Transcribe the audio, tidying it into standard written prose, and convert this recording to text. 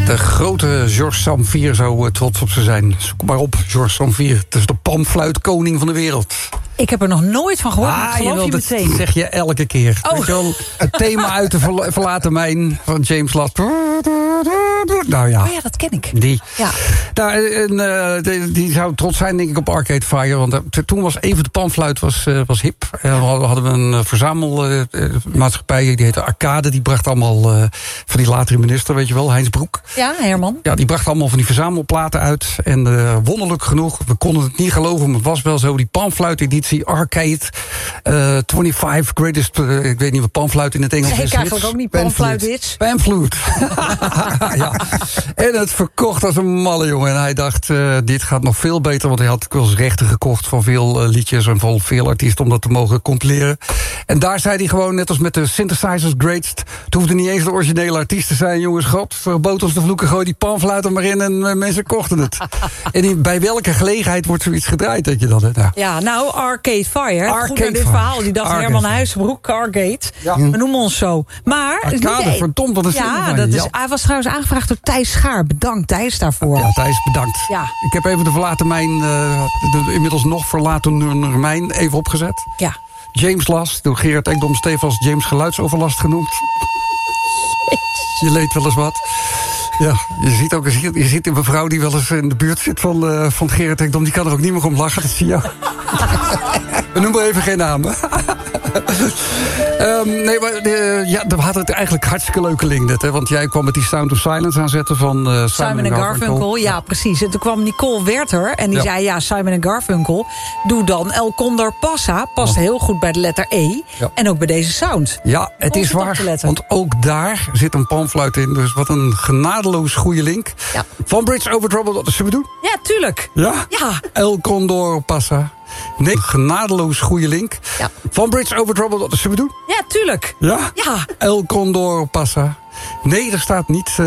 De grote Georges Zamfir zou trots op ze zijn. Zoek maar op, Georges Zamfir. Het is de panfluitkoning van de wereld. Ik heb er nog nooit van gehoord, maar geloof je meteen. Dat zeg je elke keer. Oh. Weet je wel, het thema uit de verlaten mijn van James Last. Nou ja. Oh ja, dat ken ik. Die. Ja. Die zou trots zijn, denk ik, op Arcade Fire. Want toen was even de panfluit was hip. We hadden een verzamelmaatschappij, die heette Arcade. Die bracht allemaal van die latere minister, weet je wel, Heinz Broek. Ja, Herman. Ja, die bracht allemaal van die verzamelplaten uit. En wonderlijk genoeg, we konden het niet geloven, maar het was wel zo. Die panfluiteditie, Arcade, 25 Greatest, ik weet niet wat panfluit in het Engels is. Ik eigenlijk ook niet, panfluit-hits. Pamfluit. Ja. En het verkocht als een malle, jongen. En hij dacht, dit gaat nog veel beter, want hij had wel eens rechten gekocht van veel liedjes en van veel artiesten om dat te mogen compileren. En daar zei hij gewoon, net als met de synthesizers greatest, het hoefde niet eens de originele artiest te zijn, jongens. God, verbood ons de vloeken, gooi die panfluit er maar in en mensen kochten het. En bij welke gelegenheid wordt zoiets gedraaid, denk je dat? Hè? Nou. Ja, nou, Arcade Fire. Arcade Goed aan dit Fire. verhaal. Die dacht Arcade Herman Fire. Huisbroek, Arcade. Ja. We noemen ons zo. Maar Arcade, verdomd, wat een slim ja, van dat je. is, Ja. hij was trouwens aangevraagd door Thijs Schaar. Bedankt, Thijs, daarvoor. Ja, Thijs, bedankt. Ja. Ik heb even de verlaten mijn, de inmiddels nog verlaten mijn even opgezet. Ja. James Last, door Gerard Ekdom Stefans James Geluidsoverlast genoemd. Je leed wel eens wat. Ja, je ziet een mevrouw die wel eens in de buurt zit van Gerard Ekdom. Die kan er ook niet meer om lachen, dat zie je. We noemen even geen namen. Nee, maar we hadden het eigenlijk hartstikke leuke link net. Hè, want jij kwam met die Sound of Silence aanzetten van Simon Garfunkel. Ja, precies. En toen kwam Nicole Werther en die zei, ja, Simon Garfunkel, doe dan El Condor Passa. Past heel goed bij de letter E. Ja. En ook bij deze sound. Ja, het is waar. Want ook daar zit een panfluit in. Dus wat een genadeloos goede link. Ja. Van Bridge Over Troubled Waters. Zullen we doen? Ja, tuurlijk. Ja? Ja. El Condor Passa. Nee, genadeloos goede link. Ja. Van Bridge Over Troubled Waters. Zullen we doen? Ja, tuurlijk. Ja? Ja. El Condor Passa. Nee, er staat niet